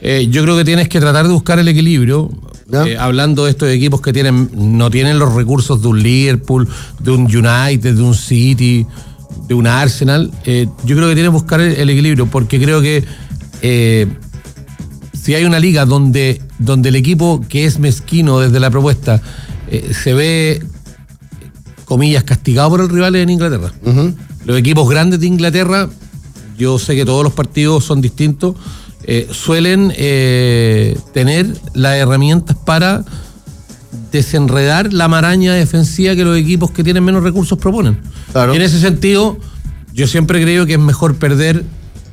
Yo creo que tienes que tratar de buscar el equilibrio. Hablando de estos equipos que no tienen los recursos de un Liverpool, de un United, de un City, de un Arsenal. Yo creo que tienes que buscar el equilibrio, porque creo que si hay una liga donde el equipo que es mezquino desde la propuesta se ve, comillas, castigado por el rival en Inglaterra. Uh-huh. Los equipos grandes de Inglaterra, yo sé que todos los partidos son distintos, suelen tener las herramientas para desenredar la maraña defensiva que los equipos que tienen menos recursos proponen. Claro. Y en ese sentido, yo siempre creo que es mejor perder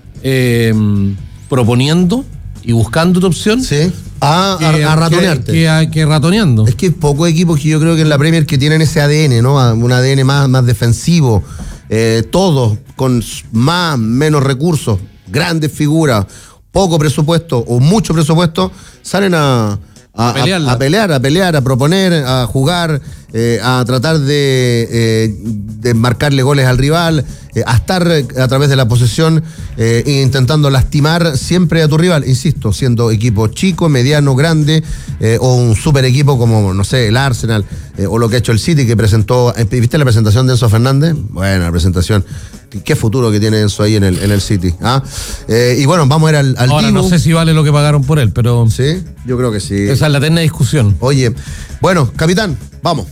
proponiendo y buscando tu opción. Sí. A ratonearte. Que ratoneando. Es que hay pocos equipos que yo creo que en la Premier que tienen ese ADN, ¿no? Un ADN más defensivo. Todos con menos recursos, grandes figuras, poco presupuesto o mucho presupuesto, salen a pelear, a proponer, a jugar, a tratar de marcarle goles al rival, a estar a través de la posesión intentando lastimar siempre a tu rival, insisto, siendo equipo chico, mediano, grande, o un super equipo como, no sé, el Arsenal, o lo que ha hecho el City, que presentó. ¿Viste la presentación de Enzo Fernández? Buena la presentación. Qué futuro que tiene Enzo ahí en el City. Y bueno, vamos a ir al ahora Dibu. No sé si vale lo que pagaron por él, pero sí, yo creo que sí. Esa es la eterna discusión. Oye, bueno, capitán, vamos.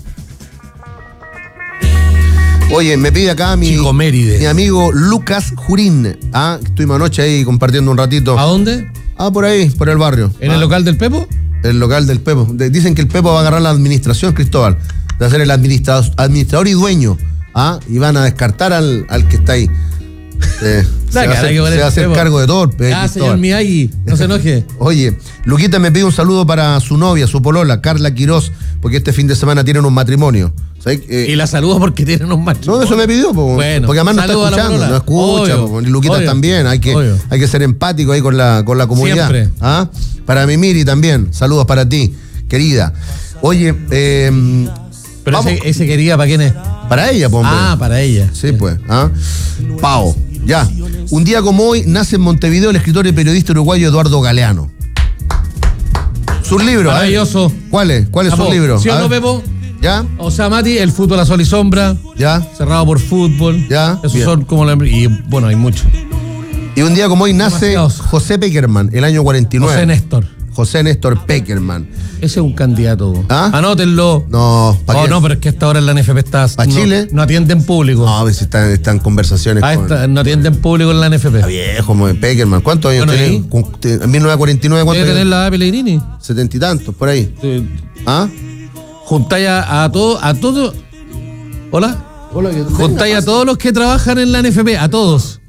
Oye, me pide acá mi amigo Lucas Jurín. Estuvimos anoche ahí compartiendo un ratito. ¿A dónde? Por ahí, por el barrio. ¿En el local del Pepo? El local del Pepo. Dicen que el Pepo va a agarrar la administración, Cristóbal, de ser el administrador y dueño. Y van a descartar al que está ahí. Se va a hacer cargo de todo. Señor Miyagi, no se enoje. Oye, Luquita me pide un saludo para su novia, su polola, Carla Quirós, porque este fin de semana tienen un matrimonio. Y la saludo porque tienen un matrimonio. No, eso me pidió, bueno, porque además no está escuchando, no escucha. Y Luquita también, hay que ser empático ahí con la comunidad. Siempre. Para mi Miri también, saludos para ti, querida. Oye, pero ese querida, ¿para quién es? Para ella, hombre. Para ella. Sí, pues. Pao. Ya. Un día como hoy nace en Montevideo el escritor y periodista uruguayo Eduardo Galeano. Sus libros. Maravilloso. ¿Cuáles son libros? ¿Sí o no, Pepo? ¿Ya? O sea, Mati, El fútbol a sol y sombra. ¿Ya? Cerrado por fútbol. ¿Ya? Esos son como y bueno, hay muchos. Y un día como hoy nace José Peckerman, el año 49. José Néstor Peckerman. Ese es un candidato. Anótenlo. No, no, pero es que hasta ahora en la NFP está. ¿Para Chile? No atienden público. No, a ver si están conversaciones. No atienden público en la NFP. Está viejo, Peckerman. ¿Cuántos años tiene? En 1949, ¿cuántos debe tener la edad de Pellegrini. 70 y tantos, por ahí. Sí. Juntáis a todos. Hola. Juntáis a todos los que trabajan en la NFP. A todos.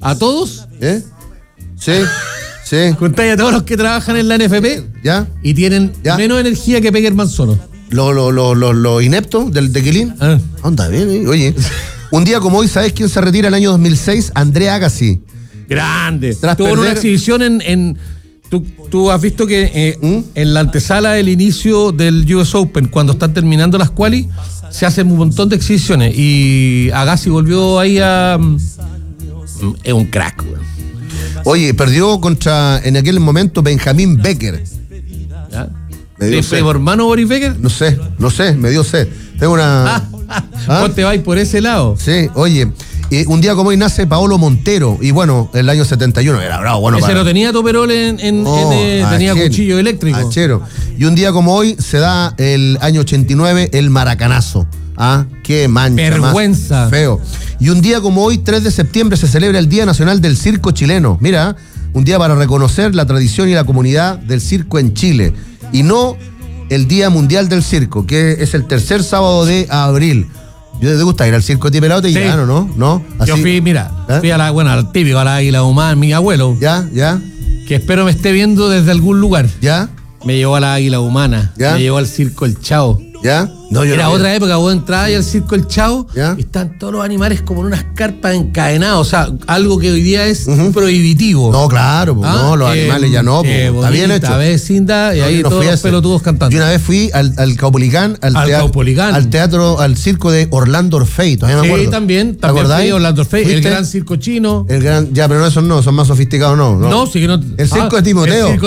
Sí. Juntáis a todos los que trabajan en la NFP. ¿Ya? Y tienen menos energía que Peckerman solo. Los ineptos del Tequilín. Anda bien, Oye, un día como hoy, ¿sabes quién se retira el año 2006? Andrea Agassi. Grande. Tuvo una exhibición en Tú has visto que en la antesala del inicio del US Open, cuando están terminando las quali, se hacen un montón de exhibiciones. Y Agassi volvió ahí es un crack, güey. Oye, perdió en aquel momento Benjamín Becker. ¿Ya? ¿Por hermano Boris Becker? No sé, me dio sed. Tengo una... ¿Vos te vais por ese lado? Sí, oye, un día como hoy nace Paolo Montero, y bueno, el año 71 era bravo, bueno. Ese no tenía toperol tenía cuchillo eléctrico. Achero. Y un día como hoy se da el año 89 el Maracanazo. Qué mancha. Vergüenza. Más feo. Y un día como hoy, 3 de septiembre, se celebra el Día Nacional del Circo Chileno. Mira, un día para reconocer la tradición y la comunidad del circo en Chile. Y no el Día Mundial del Circo, que es el tercer sábado de abril. ¿Te gusta ir al circo de Pelado? Sí. ¿No? Así. Yo fui al típico, a la Águila Humana, mi abuelo. ¿Ya? Que espero me esté viendo desde algún lugar. ¿Ya? Me llevó a la Águila Humana. ¿Ya? Me llevó al circo El Chao. ¿Ya? No, era otra época, vos entrabas al circo El Chao, ¿ya? Y están todos los animales como en unas carpas encadenadas, o sea, algo que hoy día es prohibitivo. No, claro, los animales ya no, está bien hecho. Cinda, y ahí todos los pelotudos cantando. Yo una vez fui al Caupolicán, al teatro, al circo de Orlando Orfei, todavía me acuerdo. Sí, también fui Orlando Orfei, el gran circo chino. Pero no, esos no, son más sofisticados, no. No, sí que no. El circo de Timoteo.